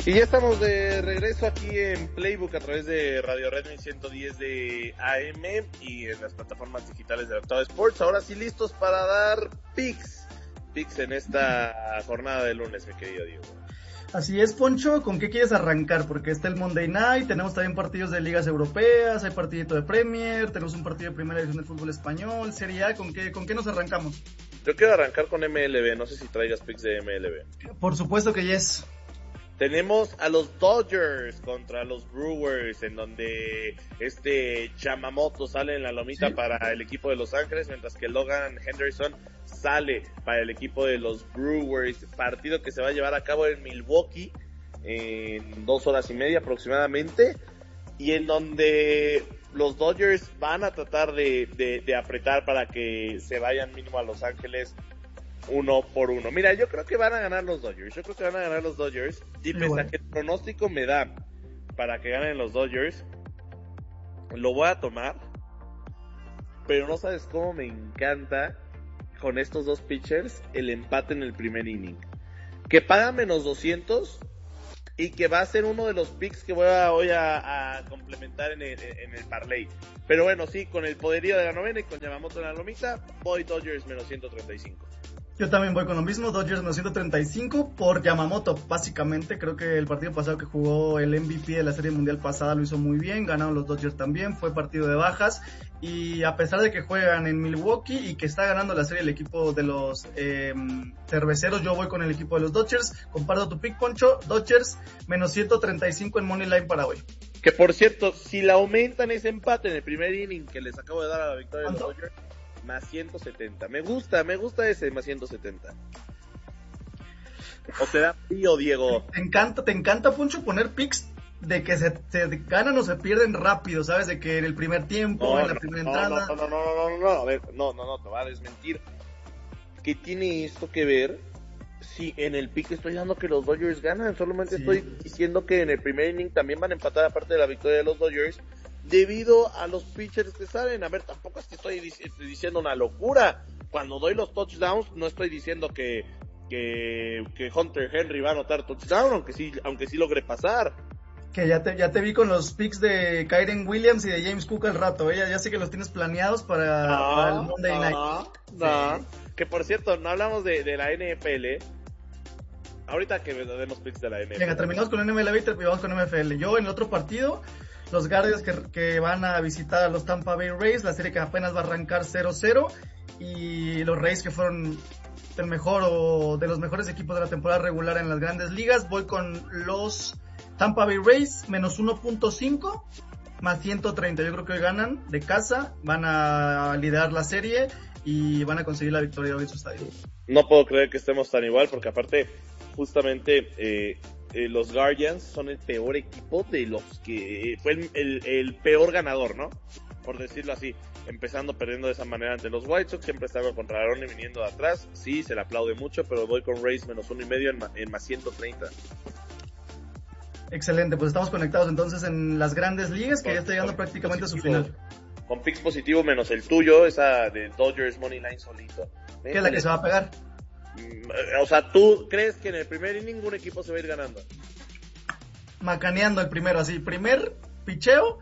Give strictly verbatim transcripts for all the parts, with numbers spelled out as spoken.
Y ya estamos de regreso aquí en Playbook a través de Radio Red ciento diez de A M y en las plataformas digitales de Octavo Sports. Ahora sí listos para dar picks, picks en esta jornada de lunes, mi querido Diego. Así es, Poncho, ¿con qué quieres arrancar? Porque está el Monday Night, tenemos también partidos de ligas europeas, hay partidito de Premier, tenemos un partido de primera división del fútbol español, Serie A, ¿con qué, con qué nos arrancamos? Yo quiero arrancar con M L B, no sé si traigas picks de M L B. Por supuesto que yes. Tenemos a los Dodgers contra los Brewers, en donde este Yamamoto sale en la lomita, ¿sí?, para el equipo de Los Ángeles, mientras que Logan Henderson sale para el equipo de los Brewers. Partido que se va a llevar a cabo en Milwaukee en dos horas y media aproximadamente, y en donde los Dodgers van a tratar de, de, de apretar para que se vayan mínimo a Los Ángeles uno por uno. Mira, yo creo que van a ganar los Dodgers. Yo creo que van a ganar los Dodgers. Y pese bueno. a que el pronóstico me da para que ganen los Dodgers, lo voy a tomar. Pero no sabes cómo me encanta con estos dos pitchers el empate en el primer inning. Que paga menos doscientos y que va a ser uno de los picks que voy a, voy a, a complementar en el, en el parlay. Pero bueno, sí, con el poderío de la novena y con Yamamoto en la lomita, voy Dodgers menos ciento treinta y cinco. Yo también voy con lo mismo, Dodgers menos ciento treinta y cinco por Yamamoto, básicamente. Creo que el partido pasado que jugó el M V P de la Serie Mundial pasada lo hizo muy bien, ganaron los Dodgers también, fue partido de bajas, y a pesar de que juegan en Milwaukee y que está ganando la serie el equipo de los eh, cerveceros, yo voy con el equipo de los Dodgers. Comparto tu pick, Poncho, Dodgers menos ciento treinta y cinco en Money Line para hoy. Que por cierto, si la aumentan ese empate en el primer inning que les acabo de dar a la victoria de los Dodgers, más ciento setenta. Me gusta, me gusta ese más ciento setenta. ¿O te da frío, Diego? Te encanta, te encanta, Poncho, poner picks de que se, se ganan o se pierden rápido, ¿sabes? De que en el primer tiempo, no, en la no, primera no, entrada. No, no, no, no, no, no, a ver, no, no, no, te va a desmentir. ¿Qué tiene esto que ver? Si en el pick estoy dando que los Dodgers ganan, solamente sí. Estoy diciendo que en el primer inning también van a empatar aparte de la victoria de los Dodgers, debido a los pitchers que salen. A ver, tampoco es que estoy, estoy diciendo una locura. Cuando doy los touchdowns, no estoy diciendo que, que, que Hunter Henry va a anotar touchdown, aunque sí, aunque sí logre pasar. Que ya te, ya te vi con los picks de Kyren Williams y de James Cook al rato, ¿eh? Ya, ya sé que los tienes planeados para, no, para el Monday no, Night. No. Sí. Que por cierto, no hablamos de, de la N F L. Ahorita que demos picks de la N F L. Venga, terminamos con N M L B y vamos con N F L. Yo en el otro partido, los Guardians que, que van a visitar a los Tampa Bay Rays, la serie que apenas va a arrancar cero cero, y los Rays que fueron el mejor o de los mejores equipos de la temporada regular en las grandes ligas, voy con los Tampa Bay Rays menos uno punto cinco más ciento treinta. Yo creo que hoy ganan de casa, van a liderar la serie y van a conseguir la victoria hoy en su estadio. No puedo creer que estemos tan igual, porque aparte justamente eh, eh, los Guardians son el peor equipo de los que eh, fue el, el, el peor ganador, ¿no? Por decirlo así, empezando perdiendo de esa manera ante los White Sox, siempre estaba contra Aaron y viniendo de atrás. Sí, se le aplaude mucho, pero voy con Rays menos uno y medio en, en más ciento treinta. Excelente, pues estamos conectados entonces en las grandes ligas, que con, ya está llegando prácticamente positivo, a su final. Con picks positivo menos el tuyo, esa de Dodgers Money Line solito. ¿Qué es la que se va a pegar? O sea, ¿tú crees que en el primer inning ningún equipo se va a ir ganando? Macaneando el primero, así, primer picheo.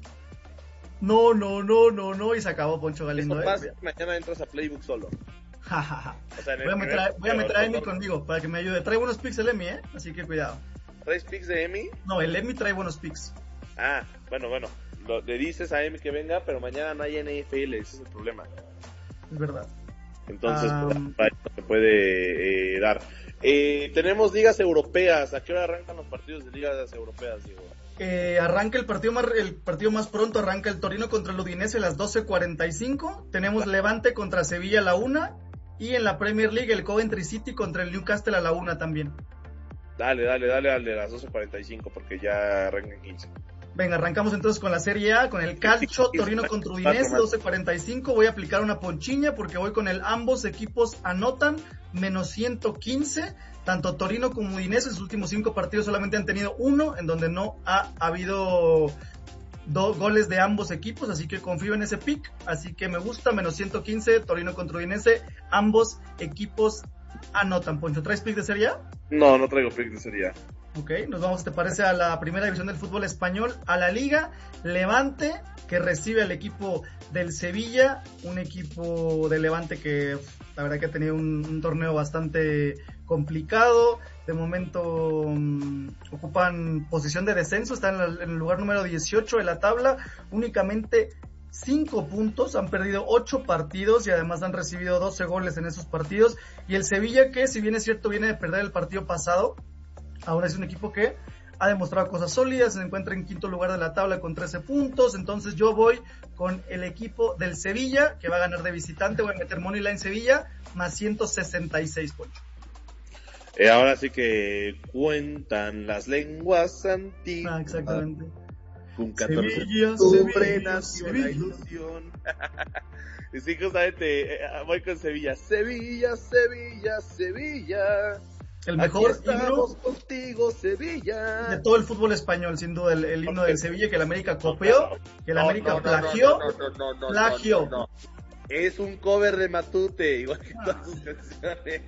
No, no, no, no, no, y se acabó Poncho Galindo. Eso pasa, ¿eh? Mañana entras a Playbook solo. O sea, voy a meter, a, voy a, meter a Emi conmigo para que me ayude. Trae buenos picks el Emi, ¿eh? Así que cuidado. ¿Traes picks de Emi? No, el Emi trae buenos picks. Ah, bueno, bueno. Lo, le dices a Emi que venga, pero mañana no hay N F L, ese es el problema. Es verdad. Entonces, um, pues, no se puede eh, dar. Eh, tenemos ligas europeas. ¿A qué hora arrancan los partidos de ligas europeas, Diego? Eh, arranca el partido más el partido más pronto, arranca el Torino contra el Udinese a las doce cuarenta y cinco. Tenemos Levante contra Sevilla a la una. Y en la Premier League el Coventry City contra el Newcastle a la una también. Dale, dale, dale al de las doce cuarenta y cinco porque ya arrancan quince. Venga, arrancamos entonces con la Serie A, con el Calcio, Torino contra Udinese, doce cuarenta y cinco. Voy a aplicar una ponchiña porque voy con el ambos equipos anotan, menos ciento quince. Tanto Torino como Udinese en sus últimos cinco partidos solamente han tenido uno, en donde no ha habido dos goles de ambos equipos, así que confío en ese pick. Así que me gusta, menos ciento quince, Torino contra Udinese, ambos equipos anotan. Poncho, ¿traes pick de Serie A? No, no traigo pick de Serie A. Ok, nos vamos, ¿te parece? A la primera división del fútbol español, a la Liga Levante, que recibe al equipo del Sevilla, un equipo de Levante que la verdad que ha tenido un, un torneo bastante complicado. De momento um, ocupan posición de descenso, están en, la, en el lugar número dieciocho de la tabla, únicamente cinco puntos, han perdido ocho partidos y además han recibido doce goles en esos partidos. Y el Sevilla, que si bien es cierto viene de perder el partido pasado, ahora es un equipo que ha demostrado cosas sólidas, se encuentra en quinto lugar de la tabla con trece puntos, entonces yo voy con el equipo del Sevilla, que va a ganar de visitante, voy a meter Moneyline Sevilla, más ciento sesenta y seis, Poncho. Eh, ahora sí que cuentan las lenguas antiguas. Ah, exactamente. Con catorce Sevilla, octubre Sevilla, nació Sevilla. la ilusión. Y sí, justamente, eh, voy con Sevilla. Sevilla, Sevilla, Sevilla. El mejor Aquí estamos himno contigo, Sevilla. de todo el fútbol español, sin duda, el, el himno del Sevilla, que el América copió, que el América no, no, plagió, no, no, no, no, plagió. no, no, no. Es un cover de Matute, igual que Ah, todas sus canciones.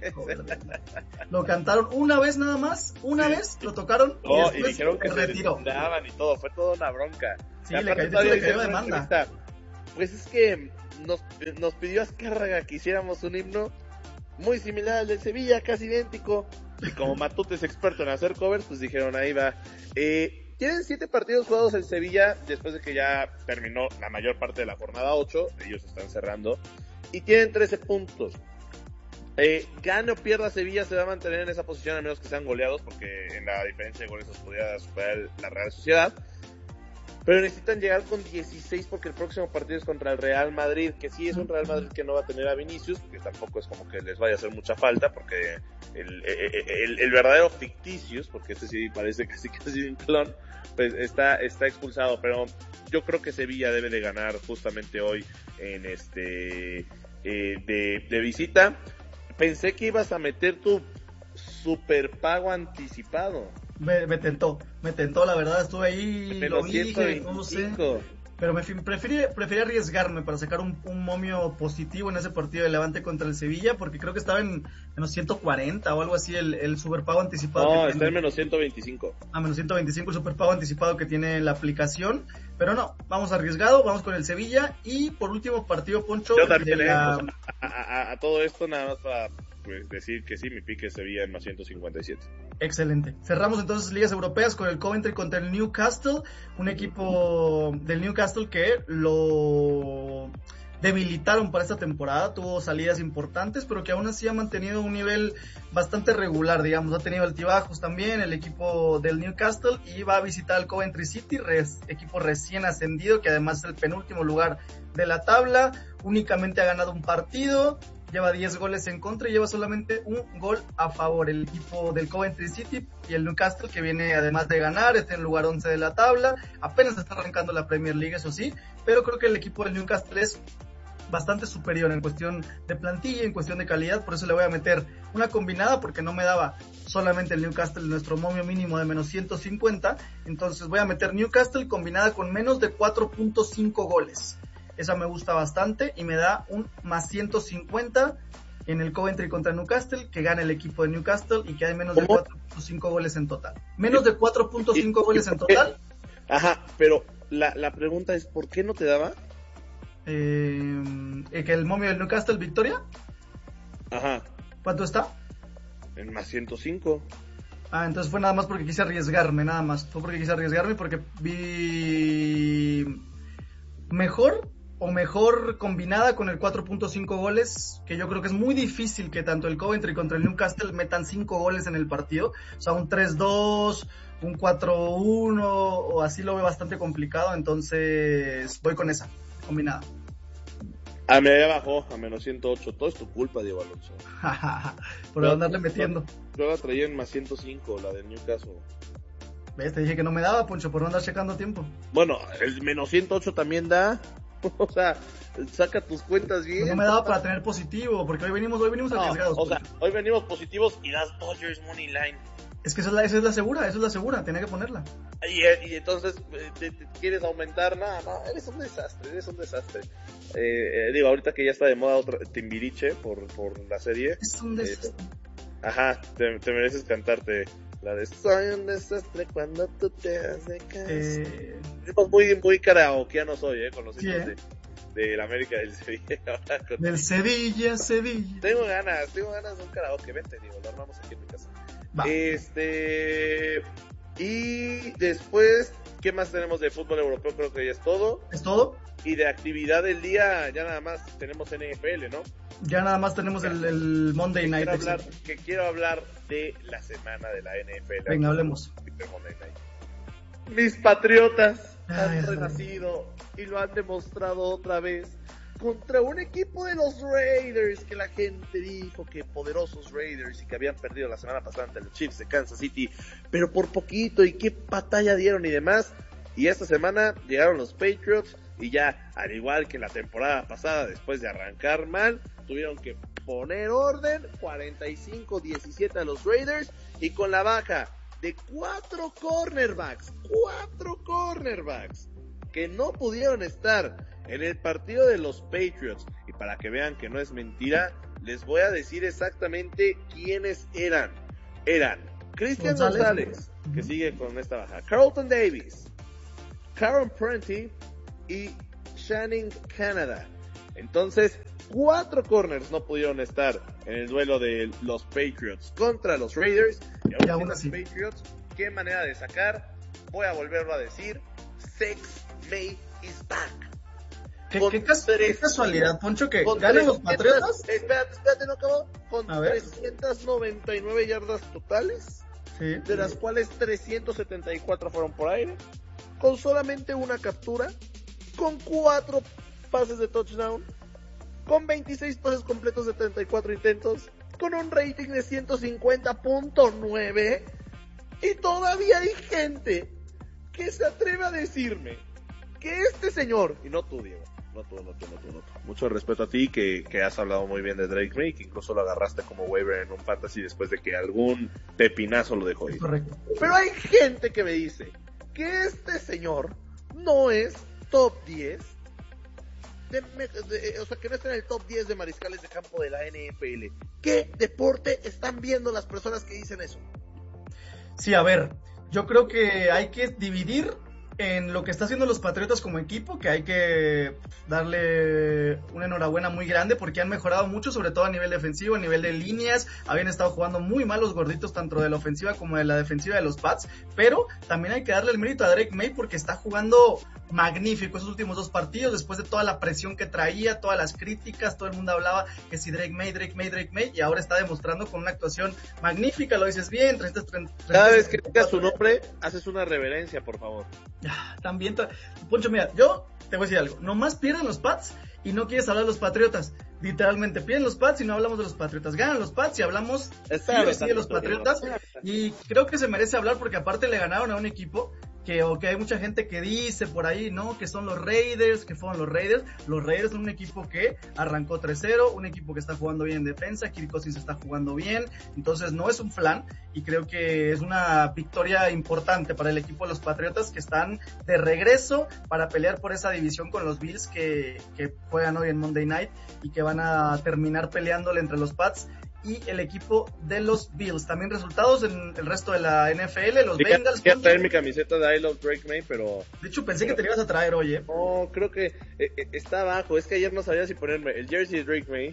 Lo cantaron una vez nada más, una Sí. vez, lo tocaron y No, y después dijeron que se se retiró. demandaban y todo, fue toda una bronca. Sí, Y le aparte cayó, todavía le cayó dice en una demanda. entrevista, pues es que nos, nos pidió Azcárraga que hiciéramos un himno muy similar al del Sevilla, casi idéntico. Y como Matute es experto en hacer covers, pues dijeron, ahí va. Eh, tienen siete partidos jugados el Sevilla, después de que ya terminó la mayor parte de la jornada ocho, ellos están cerrando, y tienen trece puntos. Eh, gane o pierda Sevilla, se va a mantener en esa posición a menos que sean goleados, porque en la diferencia de goles los podría superar la Real Sociedad. Pero necesitan llegar con dieciséis porque el próximo partido es contra el Real Madrid, que sí es un Real Madrid que no va a tener a Vinicius, que tampoco es como que les vaya a hacer mucha falta, porque el, el, el, el verdadero ficticius, porque este sí parece casi casi un clon, pues está, está expulsado. Pero yo creo que Sevilla debe de ganar justamente hoy en este eh, de, de visita. Pensé que ibas a meter tu super pago anticipado. Me, me tentó, me tentó, la verdad, estuve ahí, Pero lo vi, dije, no sé, ciento veinticinco. pero me fi- preferí, preferí arriesgarme para sacar un, un momio positivo en ese partido de Levante contra el Sevilla, porque creo que estaba en menos ciento cuarenta o algo así el, el superpago anticipado. No, que está tiene. en menos ciento veinticinco. A menos ciento veinticinco el superpago anticipado que tiene la aplicación, pero no, vamos arriesgado, vamos con el Sevilla. Y por último partido, Poncho, Yo también, de eh, la- o sea, a, a- a todo esto nada más para pues, decir que sí, mi pique es Sevilla en más ciento cincuenta y siete. Excelente. Cerramos entonces ligas europeas con el Coventry contra el Newcastle, un equipo del Newcastle que lo debilitaron para esta temporada, tuvo salidas importantes, pero que aún así ha mantenido un nivel bastante regular, digamos, ha tenido altibajos también el equipo del Newcastle y va a visitar al Coventry City, res, equipo recién ascendido, que además es el penúltimo lugar de la tabla, únicamente ha ganado un partido, lleva diez goles en contra y lleva solamente un gol a favor el equipo del Coventry City. Y el Newcastle, que viene además de ganar, está en el lugar once de la tabla, apenas está arrancando la Premier League, eso sí, pero creo que el equipo del Newcastle es bastante superior en cuestión de plantilla, en cuestión de calidad, por eso le voy a meter una combinada, porque no me daba solamente el Newcastle nuestro momio mínimo de menos ciento cincuenta, entonces voy a meter Newcastle combinada con menos de cuatro punto cinco goles. Esa me gusta bastante y me da un más ciento cincuenta en el Coventry contra Newcastle, que gana el equipo de Newcastle y que hay menos de cuatro punto cinco goles en total. Menos de cuatro punto cinco goles en total. Ajá, pero la, la pregunta es, ¿por qué no te daba? Eh, que el momio del Newcastle victoria. Ajá, ¿Cuánto está? en más ciento cinco. Ah, entonces fue nada más porque quise arriesgarme, nada más. Fue porque quise arriesgarme porque vi mejor o mejor combinada con el cuatro punto cinco goles, que yo creo que es muy difícil que tanto el Coventry contra el Newcastle metan cinco goles en el partido. O sea, un tres dos, un cuatro uno o así lo veo bastante complicado, entonces voy con esa combinada. A mí ya bajó a menos ciento ocho. Todo es tu culpa, Diego Alonso. Por Yo- andarle metiendo. Yo la traía en más ciento cinco, la del Newcastle. ¿Ves? Te dije que no me daba, Poncho, por no andar checando tiempo. Bueno, el menos ciento ocho también da. O sea, saca tus cuentas bien. No me daba para tener positivo, porque hoy venimos, hoy venimos No, arriesgados. o sea, Poncho. hoy venimos positivos y das Dodgers Money Line. Es que esa es la, esa es la segura, esa es la segura, tenía que ponerla. Y, y entonces eh, te, te quieres aumentar, nada, no, eres un desastre, eres un desastre. Eh, eh, digo, ahorita que ya está de moda otra, Timbiriche por, por la serie. Es un desastre. Eh, ajá, te, te mereces cantarte La de soy un desastre cuando tú te haces caso. Eh... Somos muy, muy karaokeanos hoy, eh, con los hijos sí, ¿eh? de, de la América del Sevilla. Del Sevilla, Sevilla. Tengo ganas, tengo ganas de un karaoke, vente, digo, lo armamos aquí en mi casa. Va. Este... Y después, ¿qué más tenemos de fútbol europeo? Creo que ya es todo. ¿Es todo? Y de actividad del día, ya nada más tenemos N F L, ¿no? Ya nada más tenemos el, el Monday que Night. Quiero hablar, que quiero hablar de la semana de la N F L. Venga, hablemos. Mis Patriotas Ay, han renacido y lo han demostrado otra vez contra un equipo de los Raiders que la gente dijo que poderosos Raiders y que habían perdido la semana pasada ante los Chiefs de Kansas City, pero por poquito, y qué batalla dieron y demás. Y esta semana llegaron los Patriots y ya, al igual que la temporada pasada, después de arrancar mal, tuvieron que poner orden, cuarenta y cinco diecisiete a los Raiders, y con la baja de cuatro cornerbacks, cuatro cornerbacks, que no pudieron estar en el partido de los Patriots. Y para que vean que no es mentira, les voy a decir exactamente quiénes eran. Eran Christian González, González que sigue con esta baja, Carlton Davis, Karen Prenti y Channing Canada. Entonces, cuatro corners no pudieron estar en el duelo de los Patriots contra los Raiders. Y aún los Patriots, qué manera de sacar. Voy a volverlo a decir. Sex May is back. ¿Qué, qué, cas- qué casualidad, Poncho, que ganan los Patriotas? Espérate, espérate, no acabó. Con trescientas noventa y nueve yardas totales, sí, de las cuales trescientas setenta y cuatro fueron por aire, con solamente una captura, con cuatro pases de touchdown, con veintiséis pases completos de treinta y cuatro intentos, con un rating de ciento cincuenta punto nueve, y todavía hay gente que se atreve a decirme que este señor, y no tú, Diego, no tú, no tú, no tú, no tú, mucho respeto a ti, que, que has hablado muy bien de Drake May, que incluso lo agarraste como waiver en un fantasy después de que algún pepinazo lo dejó ir. Correcto. Pero hay gente que me dice que este señor no es top diez, de, de, o sea, que no está en el top diez de mariscales de campo de la N F L. ¿Qué deporte están viendo las personas que dicen eso? Sí, a ver, yo creo que hay que dividir en lo que está haciendo los Patriotas como equipo, que hay que darle una enhorabuena muy grande porque han mejorado mucho, sobre todo a nivel defensivo, a nivel de líneas. Habían estado jugando muy mal los gorditos, tanto de la ofensiva como de la defensiva de los Pats, pero también hay que darle el mérito a Drake May porque está jugando magnífico esos últimos dos partidos, después de toda la presión que traía, todas las críticas, todo el mundo hablaba que si Drake May, Drake May, Drake May, y ahora está demostrando con una actuación magnífica, lo dices bien. treinta, treinta, Cada vez que digas su nombre, haces una reverencia, por favor. También, Poncho, mira, yo te voy a decir algo, nomás pierden los Pats y no quieres hablar de los Patriotas, literalmente pierden los Pats y no hablamos de los Patriotas, ganan los Pats y hablamos sí, sí, de los Patriotas, y creo que se merece hablar porque aparte le ganaron a un equipo que, o que hay mucha gente que dice por ahí, ¿no? Que son los Raiders, que fueron los Raiders. Los Raiders son un equipo que arrancó tres cero, un equipo que está jugando bien en defensa, Kirk Cousins está jugando bien, entonces no es un flan, y creo que es una victoria importante para el equipo de los Patriotas, que están de regreso para pelear por esa división con los Bills que, que juegan hoy en Monday Night y que van a terminar peleándole entre los Pats y el equipo de los Bills. También resultados en el resto de la N F L, los sí, Bengals. Quiero traer mi camiseta de I Love Drake May, pero... De hecho, pensé pero... que te la ibas a traer hoy, ¿eh? No, creo que eh, eh, está abajo. Es que ayer no sabía si ponerme el jersey de Drake May,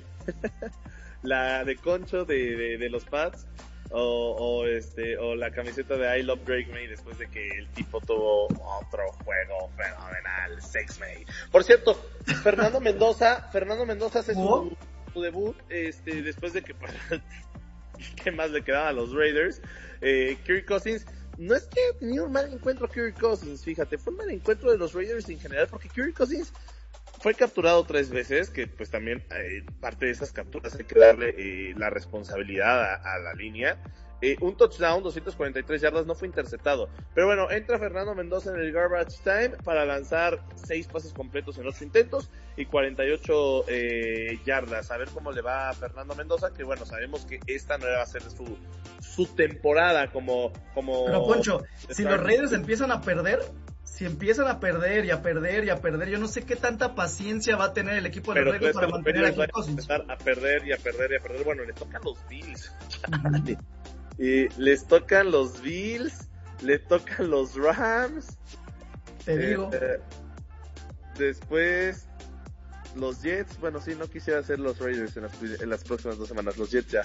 la de concho de, de, de los Pats, o, o, este, o la camiseta de I Love Drake May después de que el tipo tuvo otro juego fenomenal, Sex May. Por cierto, Fernando Mendoza, Fernando Mendoza hace ¿Oh? su... su debut, este, después de que ¿qué más le quedaba a los Raiders? eh, Kirk Cousins, no es que haya tenido un mal encuentro a Kirk Cousins, fíjate, fue un mal encuentro de los Raiders en general, porque Kirk Cousins fue capturado tres veces, que pues también eh, parte de esas capturas hay que darle eh, la responsabilidad a, a la línea. Eh, un touchdown, doscientas cuarenta y tres yardas, no fue interceptado. Pero bueno, entra Fernando Mendoza en el garbage time para lanzar seis pases completos en ocho intentos y cuarenta y ocho eh, yardas. A ver cómo le va a Fernando Mendoza, que bueno, sabemos que esta no va a ser su, su temporada como... como Pero Poncho, si los Raiders empiezan a perder... Si empiezan a perder y a perder y a perder, yo no sé qué tanta paciencia va a tener el equipo de los Raiders para mantener a Kirk Cousins. A perder y a perder y a perder. Bueno, le tocan los Bills. Uh-huh. Y les tocan los Bills, le tocan los Rams. Te digo. Eh, después los Jets. Bueno, sí, no quisiera hacer los Raiders en las, en las próximas dos semanas. Los Jets ya.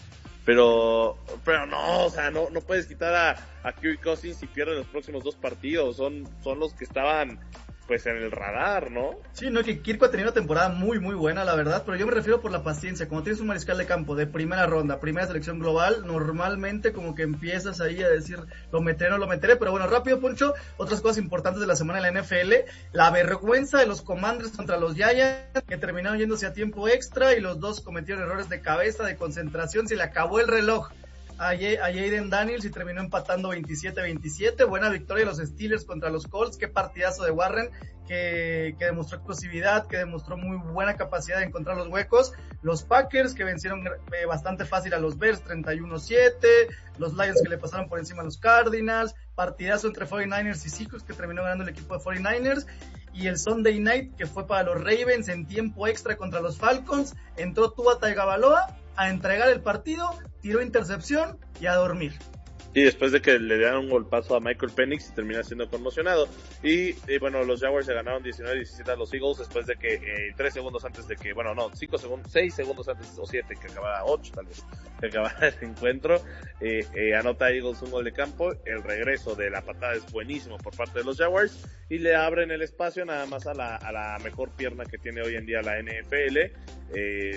Pero, pero no, o sea, no, no puedes quitar a, a Kirk Cousins y pierde los próximos dos partidos. Son, son los que estaban, pues, en el radar, ¿no? Sí, no, que Kirk ha tenido una temporada muy, muy buena, la verdad, pero yo me refiero por la paciencia. Cuando tienes un mariscal de campo de primera ronda, primera selección global, normalmente como que empiezas ahí a decir, lo meteré o no lo meteré, pero bueno, rápido, Poncho, otras cosas importantes de la semana en la N F L, la vergüenza de los Commanders contra los Giants, que terminaron yéndose a tiempo extra y los dos cometieron errores de cabeza, de concentración, se le acabó el reloj a Jayden Daniels y terminó empatando veintisiete veintisiete. Buena victoria de los Steelers contra los Colts. Qué partidazo de Warren, que, que demostró explosividad, que demostró muy buena capacidad de encontrar los huecos. Los Packers, que vencieron eh, bastante fácil a los Bears, treinta y uno siete. Los Lions, que le pasaron por encima a los Cardinals. Partidazo entre cuarenta y nueve ers y Seahawks, que terminó ganando el equipo de cuarenta y nueve ers. Y el Sunday Night, que fue para los Ravens en tiempo extra contra los Falcons. Entró Tua Tagovailoa a entregar el partido, tiró intercepción y a dormir. Y después de que le dieron un golpazo a Michael Penix y termina siendo conmocionado. Y, y bueno, los Jaguars se ganaron diecinueve diecisiete a los Eagles después de que eh, tres segundos antes de que, bueno, no, cinco segundos, seis segundos antes o siete, que acabara, ocho tal vez, que acabara el encuentro, eh, eh, anota Eagles un gol de campo. El regreso de la patada es buenísimo por parte de los Jaguars y le abren el espacio nada más a la, a la mejor pierna que tiene hoy en día la N F L, eh,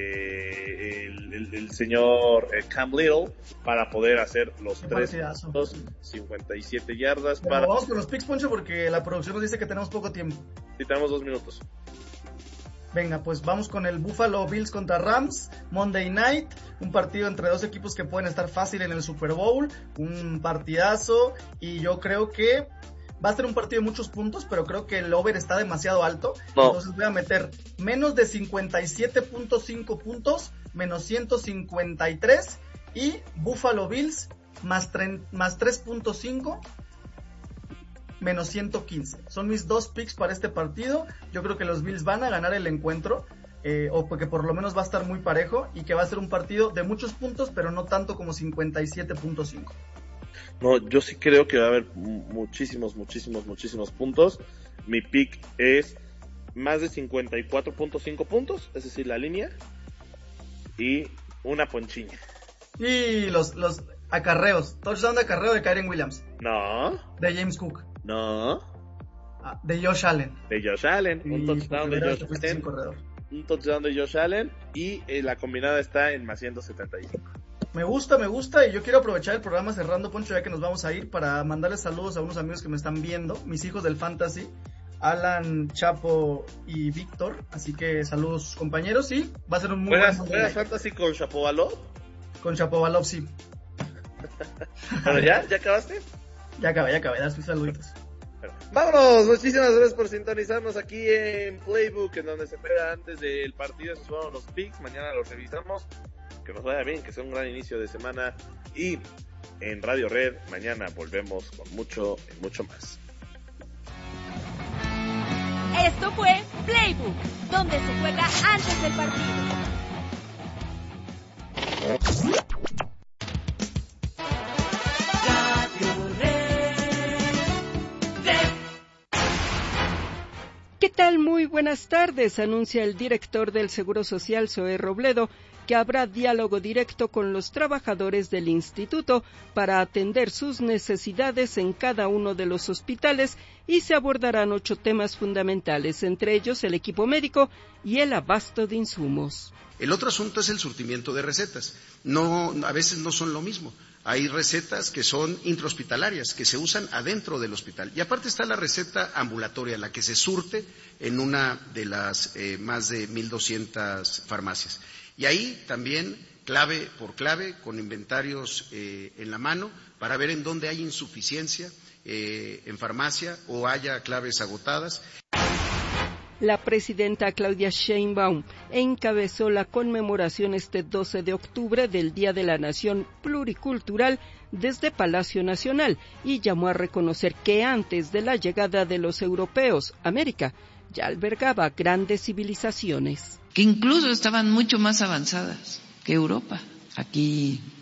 este, el, el, el señor eh, Cam Little, para poder hacer los tres puntos, cincuenta y siete yardas. Bueno, para... Vamos con los picks, Poncho, porque la producción nos dice que tenemos poco tiempo. Sí, tenemos dos minutos. Venga, pues vamos con el Buffalo Bills contra Rams, Monday Night, un partido entre dos equipos que pueden estar fácil en el Super Bowl, un partidazo, y yo creo que va a ser un partido de muchos puntos, pero creo que el over está demasiado alto, no. Entonces voy a meter menos de cincuenta y siete punto cinco puntos, menos ciento cincuenta y tres, y Buffalo Bills más, tre- más tres punto cinco, menos ciento quince. Son mis dos picks para este partido. Yo creo que los Bills van a ganar el encuentro, eh, o porque por lo menos va a estar muy parejo, y que va a ser un partido de muchos puntos, pero no tanto como cincuenta y siete punto cinco. No, yo sí creo que va a haber muchísimos, muchísimos, muchísimos puntos. Mi pick es más de cincuenta y cuatro punto cinco puntos, es decir, la línea, y una ponchiña. Y los, los acarreos, touchdown de acarreo de Kyren Williams. No. De James Cook. No. Ah, de Josh Allen. De Josh Allen, y un touchdown de Josh Allen. Corredor. Un touchdown de Josh Allen y eh, la combinada está en más ciento setenta y cinco. Me gusta, me gusta, y yo quiero aprovechar el programa cerrando, Poncho, ya que nos vamos a ir, para mandarles saludos a unos amigos que me están viendo, mis hijos del Fantasy, Alan, Chapo y Víctor, así que saludos compañeros, y va a ser un muy buen ¿Juegas Fantasy con Shapovalov? Con Shapovalov, sí. Bueno, ¿ya? ¿Ya acabaste? Ya acabé, ya acabé, das tus saluditos. Bueno, vámonos, muchísimas gracias por sintonizarnos aquí en Playbook, en donde se espera antes del partido, esos fueron los picks, mañana los revisamos, que nos vaya bien, que sea un gran inicio de semana, y en Radio Red mañana volvemos con mucho y mucho más. Esto fue Playbook, donde se juega antes del partido. ¿Qué tal? Muy buenas tardes. Anuncia el director del Seguro Social, Zoé Robledo, que habrá diálogo directo con los trabajadores del instituto para atender sus necesidades en cada uno de los hospitales, y se abordarán ocho temas fundamentales, entre ellos el equipo médico y el abasto de insumos. El otro asunto es el surtimiento de recetas. No, a veces no son lo mismo. Hay recetas que son intrahospitalarias, que se usan adentro del hospital. Y aparte está la receta ambulatoria, la que se surte en una de las eh, más de mil doscientas farmacias. Y ahí también, clave por clave, con inventarios eh, en la mano, para ver en dónde hay insuficiencia eh, en farmacia o haya claves agotadas. La presidenta Claudia Sheinbaum encabezó la conmemoración este doce de octubre del Día de la Nación Pluricultural desde Palacio Nacional, y llamó a reconocer que antes de la llegada de los europeos, América ya albergaba grandes civilizaciones. Que incluso estaban mucho más avanzadas que Europa. Aquí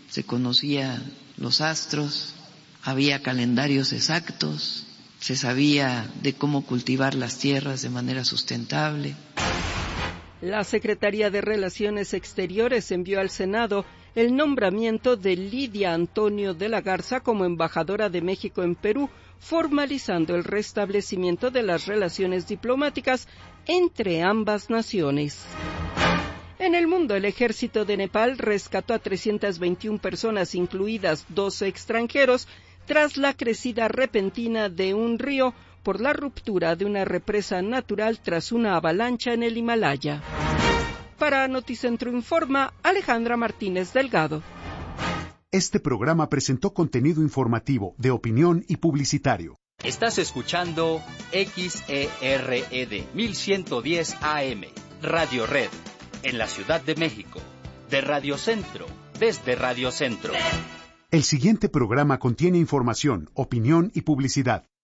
se conocía los astros, había calendarios exactos, se sabía de cómo cultivar las tierras de manera sustentable. La Secretaría de Relaciones Exteriores envió al Senado el nombramiento de Lidia Antonio de la Garza como embajadora de México en Perú, formalizando el restablecimiento de las relaciones diplomáticas entre ambas naciones. En el mundo, el ejército de Nepal rescató a trescientas veintiuna personas, incluidas doce extranjeros, tras la crecida repentina de un río por la ruptura de una represa natural tras una avalancha en el Himalaya. Para Noticentro Informa, Alejandra Martínez Delgado. Este programa presentó contenido informativo, de opinión y publicitario. Estás escuchando X E R E D mil ciento diez A M, Radio Red, en la Ciudad de México, de Radio Centro, desde Radio Centro. El siguiente programa contiene información, opinión y publicidad.